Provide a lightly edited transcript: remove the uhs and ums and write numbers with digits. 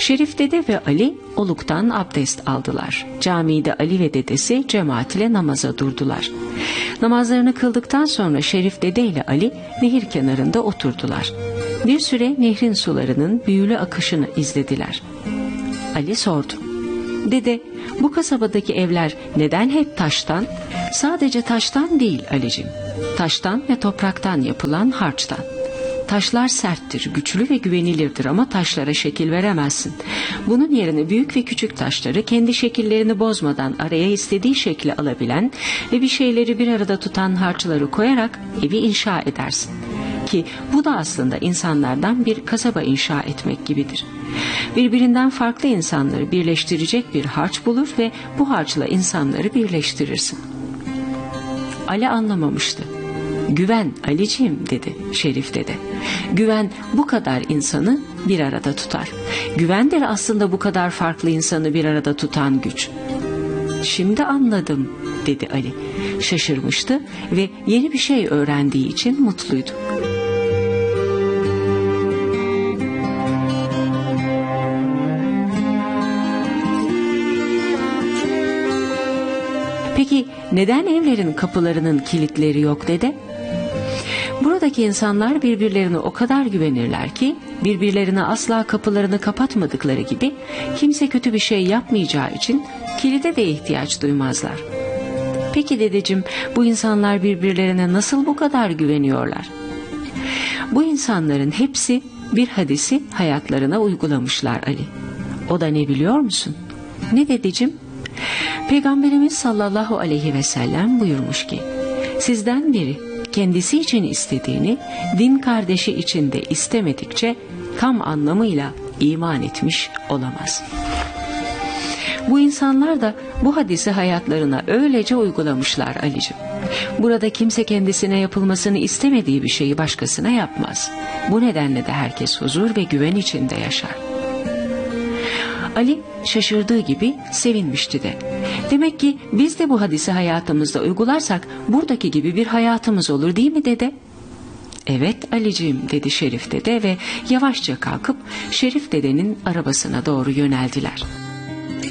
Şerif dede ve Ali oluktan abdest aldılar. Camide Ali ve dedesi cemaat ile namaza durdular. Namazlarını kıldıktan sonra Şerif dede ile Ali nehir kenarında oturdular. Bir süre nehrin sularının büyülü akışını izlediler. Ali sordu. Dede, bu kasabadaki evler neden hep taştan? Sadece taştan değil Ali'cim. Taştan ve topraktan yapılan harçtan. Taşlar serttir, güçlü ve güvenilirdir ama taşlara şekil veremezsin. Bunun yerine büyük ve küçük taşları kendi şekillerini bozmadan araya istediği şekli alabilen ve bir şeyleri bir arada tutan harçları koyarak evi inşa edersin. Ki bu da aslında insanlardan bir kasaba inşa etmek gibidir. Birbirinden farklı insanları birleştirecek bir harç bulur ve bu harçla insanları birleştirirsin. Ali anlamamıştı. Güven Ali'ciğim dedi Şerif dede. Güven bu kadar insanı bir arada tutar. Güvendir aslında bu kadar farklı insanı bir arada tutan güç. Şimdi anladım dedi Ali. Şaşırmıştı ve yeni bir şey öğrendiği için mutluydu. Peki neden evlerin kapılarının kilitleri yok dede? Buradaki insanlar birbirlerine o kadar güvenirler ki birbirlerine asla kapılarını kapatmadıkları gibi kimse kötü bir şey yapmayacağı için kilide de ihtiyaç duymazlar. Peki dedeciğim, bu insanlar birbirlerine nasıl bu kadar güveniyorlar? Bu insanların hepsi bir hadisi hayatlarına uygulamışlar Ali. O da ne biliyor musun? Ne dedeciğim? Peygamberimiz sallallahu aleyhi ve sellem buyurmuş ki, sizden biri kendisi için istediğini din kardeşi için de istemedikçe tam anlamıyla iman etmiş olamaz. Bu insanlar da bu hadisi hayatlarına öylece uygulamışlar Ali'cim. Burada kimse kendisine yapılmasını istemediği bir şeyi başkasına yapmaz. Bu nedenle de herkes huzur ve güven içinde yaşar. Ali şaşırdığı gibi sevinmişti de. Demek ki biz de bu hadisi hayatımızda uygularsak buradaki gibi bir hayatımız olur değil mi dede? Evet Ali'ciğim dedi Şerif dede ve yavaşça kalkıp Şerif dedenin arabasına doğru yöneldiler.